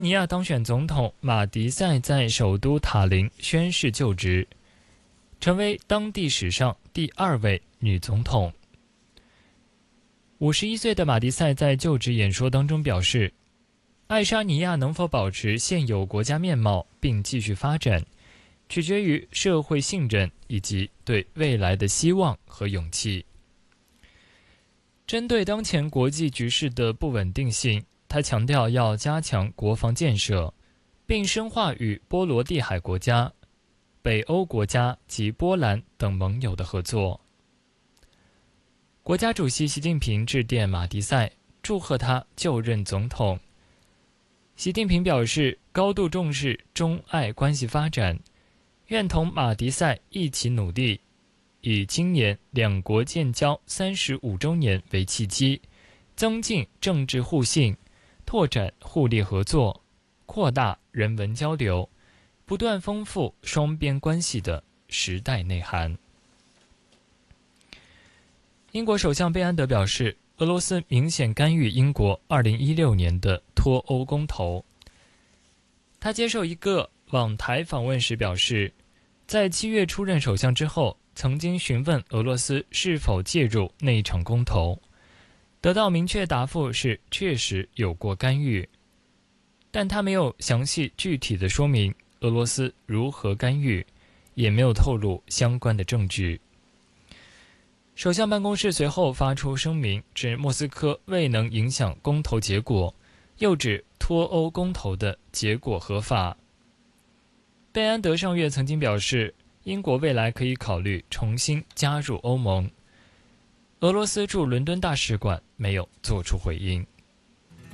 尼亚当选总统，马迪塞在首都塔林宣誓就职，成为当地史上第2位女总统。51岁的马迪塞在就职演说当中表示，爱沙尼亚能否保持现有国家面貌并继续发展，取决于社会信任以及对未来的希望和勇气。针对当前国际局势的不稳定性，他强调要加强国防建设，并深化与波罗的海国家、北欧国家及波兰等盟友的合作。国家主席习近平致电马迪塞，祝贺他就任总统。习近平表示高度重视中爱关系发展，愿同马迪塞一起努力，以今年两国建交35周年为契机，增进政治互信，拓展互利合作，扩大人文交流，不断丰富双边关系的时代内涵。英国首相贝安德表示，俄罗斯明显干预英国2016年的脱欧公投。他接受一个网台访问时表示，在7月出任首相之后，曾经询问俄罗斯是否介入那一场公投，得到明确答复是确实有过干预，但他没有详细具体的说明俄罗斯如何干预，也没有透露相关的证据。首相办公室随后发出声明，指莫斯科未能影响公投结果，又指脱欧公投的结果合法。贝安德上月曾经表示，英国未来可以考虑重新加入欧盟。俄罗斯驻伦敦大使馆没有做出回应。